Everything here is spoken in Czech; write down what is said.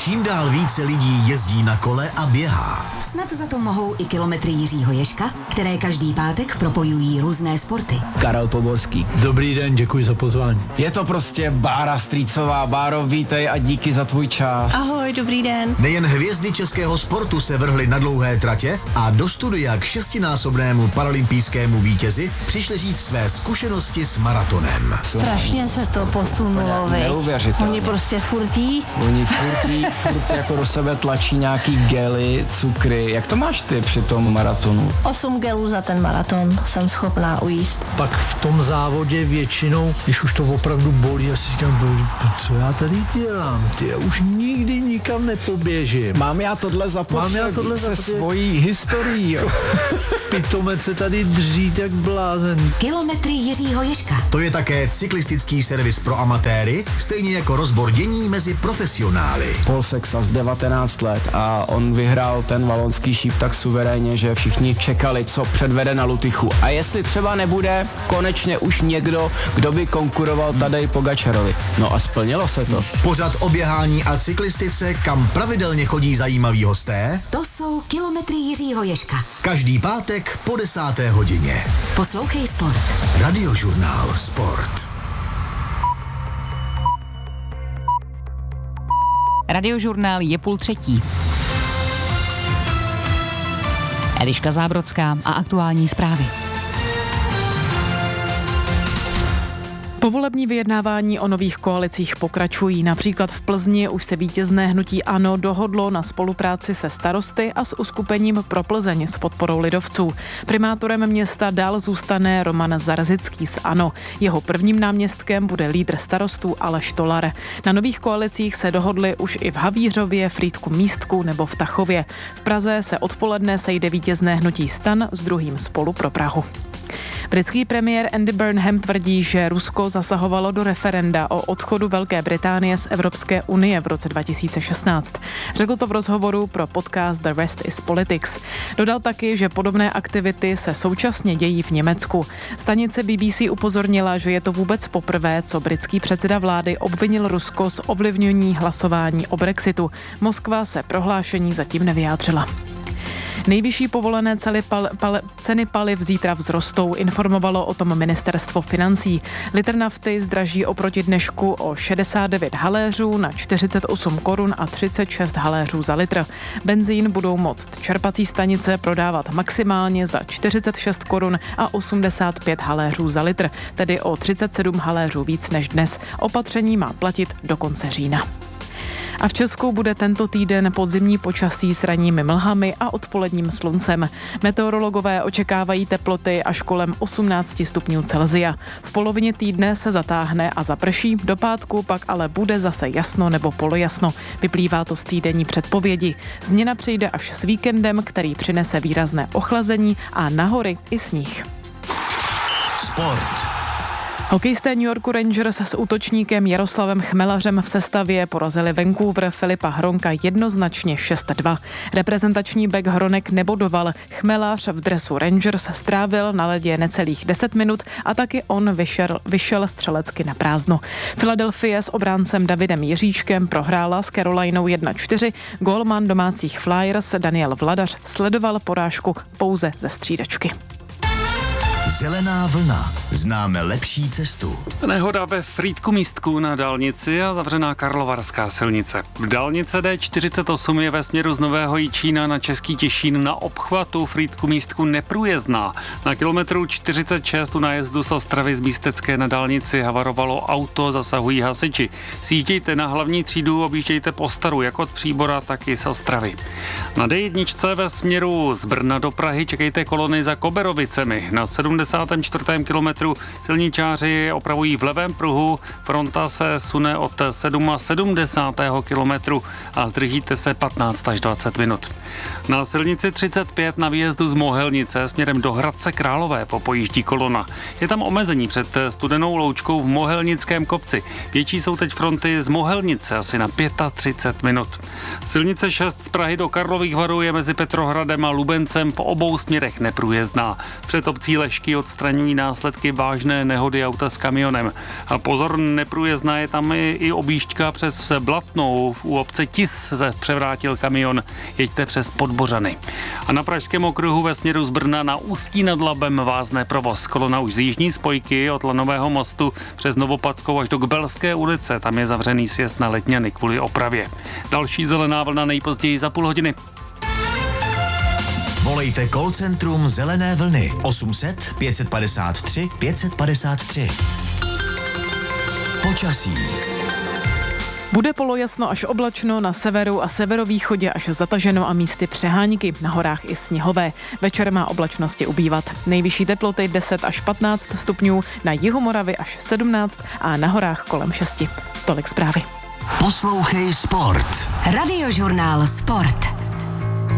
Čím dál více lidí jezdí na kole a běhá. Snad za to mohou i kilometry Jiřího Ježka, které každý pátek propojují různé sporty. Karel Poborský. Dobrý den, děkuji za pozvání. Je to prostě Bára Strýcová. Báro, vítej a díky za tvůj čas. Ahoj, dobrý den. Nejen hvězdy českého sportu se vrhly na dlouhé tratě a do studia k 6násobnému paralympijskému vítězi přišli říct své zkušenosti s maratonem. Strašně se to posunulo, Neuvěřitelně. Oni prostě furtí. Oni furt jako do sebe tlačí nějaký gely, cukry. Jak to máš ty při tom maratonu? 8 gelů za ten maraton jsem schopná ujíst. Pak v tom závodě většinou, když už to opravdu bolí, já si říkám, co já tady dělám? Já už nikdy nikam nepoběžím. Mám já tohle zapotřebí se svojí historií. Pitomec se tady dří jak blázen. Kilometry Jiřího Ježka. To je také cyklistický servis pro amatéry, stejně jako rozbor dění mezi profesionály. Paul Sexas 19 let a on vyhrál ten valonský šíp tak suverénně, že všichni čekali, co předvede na Lutychu. A jestli třeba nebude konečně už někdo, kdo by konkuroval Tadej Pogačarovi. No a splnilo se to. Pořad o běhání a cyklistice, kam pravidelně chodí zajímaví hosté. To jsou kilometry Jiřího Ježka. Každý pátek po 10. hodině. Poslouchej sport. Radiožurnál Sport. Radiožurnál je 2:30. Eliška Zábrodská a aktuální zprávy. Povolební vyjednávání o nových koalicích pokračují. Například v Plzni už se vítězné hnutí ANO dohodlo na spolupráci se starosty a s uskupením Pro Plzeň s podporou lidovců. Primátorem města dál zůstane Roman Zarzický z ANO. Jeho prvním náměstkem bude lídr starostů Aleš Tolar. Na nových koalicích se dohodli už i v Havířově, Frýdku Místku nebo v Tachově. V Praze se odpoledne sejde vítězné hnutí STAN s druhým Spolu pro Prahu. Britský premiér Andy Burnham tvrdí, že Rusko zasahovalo do referenda o odchodu Velké Británie z Evropské unie v roce 2016. Řekl to v rozhovoru pro podcast The Rest is Politics. Dodal taky, že podobné aktivity se současně dějí v Německu. Stanice BBC upozornila, že je to vůbec poprvé, co britský předseda vlády obvinil Rusko z ovlivnění hlasování o Brexitu. Moskva se prohlášení zatím nevyjádřila. Nejvyšší povolené ceny paliv zítra vzrostou, informovalo o tom ministerstvo financí. Litr nafty zdraží oproti dnešku o 69 haléřů na 48 korun a 36 haléřů za litr. Benzín budou moct čerpací stanice prodávat maximálně za 46 korun a 85 haléřů za litr, tedy o 37 haléřů víc než dnes. Opatření má platit do konce října. A v Česku bude tento týden podzimní počasí s ranními mlhami a odpoledním sluncem. Meteorologové očekávají teploty až kolem 18 stupňů Celsia. V polovině týdne se zatáhne a zaprší, do pátku pak ale bude zase jasno nebo polojasno. Vyplývá to z týdenní předpovědi. Změna přijde až s víkendem, který přinese výrazné ochlazení a na hory i sníh. Sport. Hokejisté New Yorku Rangers s útočníkem Jaroslavem Chmelařem v sestavě porazili Vancouver Filipa Hronka jednoznačně 6-2. Reprezentační back Hronek nebodoval. Chmelař v dresu Rangers strávil na ledě necelých 10 minut a taky on vyšel střelecky na prázdno. Philadelphia s obráncem Davidem Jiříčkem prohrála s Carolinou 1-4. Gólman domácích Flyers Daniel Vladař sledoval porážku pouze ze střídačky. Zelená vlna. Známe lepší cestu. Nehoda ve Frýdku Místku na dálnici a zavřená Karlovarská silnice. Dálnice D48 je ve směru z Nového Jičína na Český Těšín na obchvatu Frýdku Místku neprůjezdná. Na kilometru 46 u nájezdu z Ostravy z Místecké na dálnici havarovalo auto, zasahují hasiči. Sjíždějte na hlavní třídu, objíždějte po Staru, jak od Příbora, tak i z Ostravy. Na D1 ve směru z Brna do Prahy čekejte kolony za Koberovicemi. Na 74. kilometru silničáři opravují v levém pruhu, fronta se sune od 77. kilometru a zdržíte se 15 až 20 minut. Na silnici 35 na výjezdu z Mohelnice směrem do Hradce Králové popojíždí kolona. Je tam omezení před Studenou loučkou v Mohelnickém kopci. Větší jsou teď fronty z Mohelnice asi na 35 minut. Silnice 6 z Prahy do Karlových Varů je mezi Petrohradem a Lubencem v obou směrech neprůjezdná. Před obcí Lešky lidí odstraňují následky vážné nehody auta s kamionem. A pozor, neprůjezdná je tam i objížďka přes Blatnou. U obce Tis se převrátil kamion. Jeďte přes Podbořany. A na pražském okruhu ve směru z Brna na Ústí nad Labem vázne provoz. Kolona už z jižní spojky od Lanového mostu přes Novopadskou až do Kbelské ulice. Tam je zavřený sjezd na Letňany kvůli opravě. Další zelená vlna nejpozději za půl hodiny. Volejte call centrum Zelené vlny 800 553 553. Počasí. Bude polojasno až oblačno, na severu a severovýchodě až zataženo a místy přehánky, na horách i sněhové. Večer má oblačnosti ubývat. Nejvyšší teploty 10 až 15 stupňů, na jihu Moravy až 17 a na horách kolem 6. Tolik zprávy. Poslouchej Sport. Radiožurnál Sport.